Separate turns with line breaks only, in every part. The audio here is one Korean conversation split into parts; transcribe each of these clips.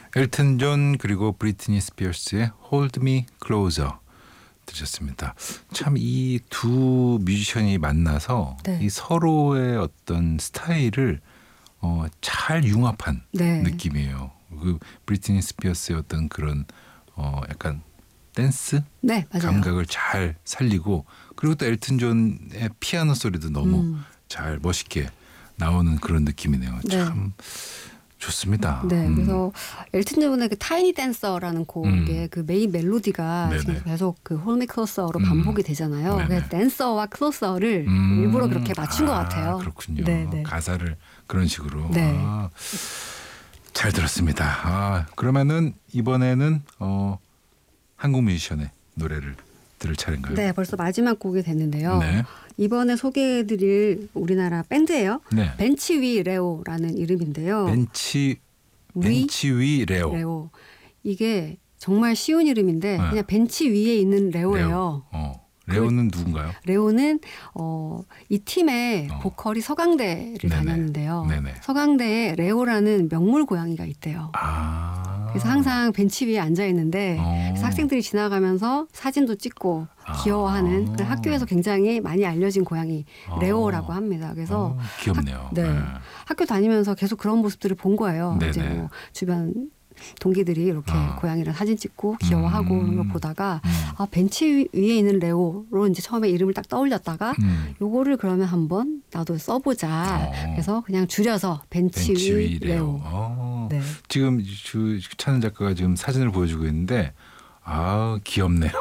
엘튼 존 그리고 브리트니 스피어스의 Hold Me Closer 들으셨습니다. 참 이 두 뮤지션이 만나서
네.
이 서로의 어떤 스타일을 잘 융합한
네.
느낌이에요. 그 브리트니 스피어스의 어떤 그런 약간 댄스
네, 맞아요.
감각을 잘 살리고 그리고 또 엘튼 존의 피아노 소리도 너무 잘 멋있게 나오는 그런 느낌이네요.
네.
참 좋습니다.
네, 그래서 엘튼 존의 그 타이니 댄서라는 곡의 그 메인 멜로디가
네네.
지금 계속 그 홀미 클로서로 반복이 되잖아요.
네네.
그래서 댄서와 클로서를 일부러 그렇게 맞춘 것 같아요.
그렇군요.
네, 네.
가사를 그런 식으로.
네.
잘 들었습니다. 그러면은 이번에는 한국 뮤지션의 노래를 들을 차례인가요?
네, 벌써 마지막 곡이 됐는데요.
네.
이번에 소개해드릴 우리나라 밴드예요.
네.
벤치 위 레오라는 이름인데요.
벤치 위 레오.
레오. 이게 정말 쉬운 이름인데
네.
그냥 벤치 위에 있는 레오예요.
레오는 누군가요?
레오는 이 팀의 보컬이 서강대를
네네.
다녔는데요.
네네.
서강대에 레오라는 명물 고양이가 있대요. 그래서 항상 벤치 위에 앉아 있는데 그래서 학생들이 지나가면서 사진도 찍고 귀여워하는 그런 학교에서 굉장히 많이 알려진 고양이 레오라고 합니다. 그래서
귀엽네요.
네. 학교 다니면서 계속 그런 모습들을 본 거예요.
네네.
이제 뭐 주변 동기들이 이렇게 고양이랑 사진 찍고 귀여워하고 이런 거 보다가 벤치 위에 있는 레오로 이제 처음에 이름을 딱 떠올렸다가 요거를 그러면 한번 나도 써보자. 그래서 그냥 줄여서 벤치 위 레오.
네. 지금 찬은 작가가 지금 사진을 보여주고 있는데 귀엽네요.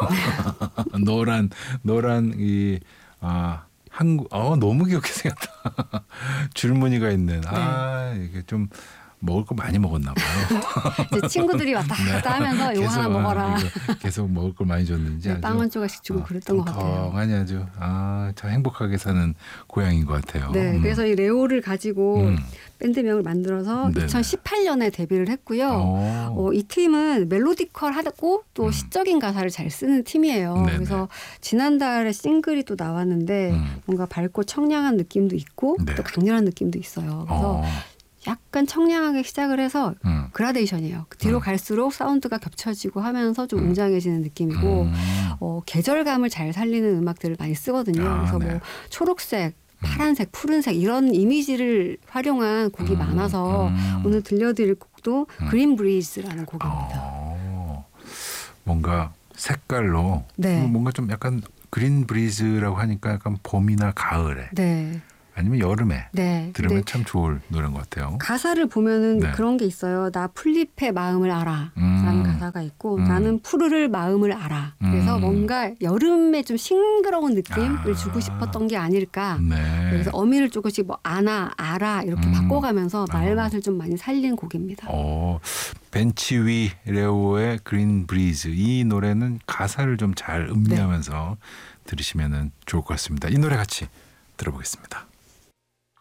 노란 이 한국 너무 귀엽게 생겼다. 줄무늬가 있는 이게 좀 먹을 거 많이 먹었나 봐요.
이제 친구들이 왔다 갔다 하면서 이거 하나 먹어라.
계속 먹을 걸 많이 줬는지
네, 빵 한 조각씩 주고 그랬던 것 같아요.
통통하니 아주 참 행복하게 사는 고양이인 것 같아요.
네, 그래서 이 레오를 가지고 밴드명을 만들어서
네네.
2018년에 데뷔를 했고요. 이 팀은 멜로디컬하고 또 시적인 가사를 잘 쓰는 팀이에요.
네네.
그래서 지난달에 싱글이 또 나왔는데 뭔가 밝고 청량한 느낌도 있고
네.
또 강렬한 느낌도 있어요. 그래서 약간 청량하게 시작을 해서 그라데이션이에요. 뒤로 갈수록 사운드가 겹쳐지고 하면서 좀 웅장해지는 느낌이고 계절감을 잘 살리는 음악들을 많이 쓰거든요. 그래서
네.
뭐 초록색, 파란색, 푸른색 이런 이미지를 활용한 곡이 많아서 오늘 들려드릴 곡도 그린 브리즈라는 곡입니다.
뭔가 색깔로
네.
뭔가 좀 약간 그린 브리즈라고 하니까 약간 봄이나 가을에
네.
아니면 여름에
네.
들으면 참 좋을 노래인 것 같아요.
가사를 보면은
네.
그런 게 있어요. 나 풀잎의 마음을 알아 라는 가사가 있고 나는 푸르를 마음을 알아. 그래서 뭔가 여름에 좀 싱그러운 느낌을 주고 싶었던 게 아닐까.
네.
그래서 어미를 조금씩 뭐 아나, 알아 이렇게 바꿔가면서 말맛을 좀 많이 살린 곡입니다.
벤치 위 레오의 그린 브리즈 이 노래는 가사를 좀 잘 음미하면서 들으시면 좋을 것 같습니다. 이 노래 같이 들어보겠습니다.